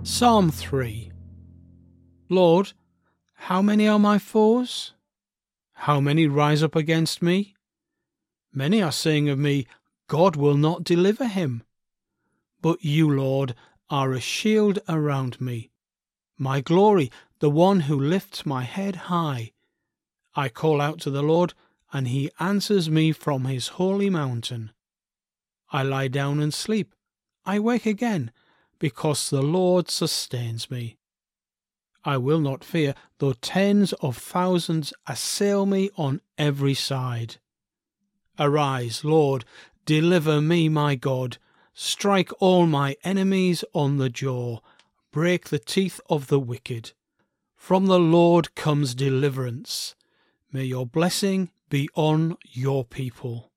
Psalm 3. Lord, how many are my foes? How many rise up against me? Many are saying of me, God will not deliver him. But you, Lord, are a shield around me, my glory, the one who lifts my head high. I call out to the Lord, and he answers me from his holy mountain. I lie down and sleep. I wake again, because the Lord sustains me. I will not fear, though tens of thousands assail me on every side. Arise, Lord, deliver me, my God. Strike all my enemies on the jaw. Break the teeth of the wicked. From the Lord comes deliverance. May your blessing be on your people.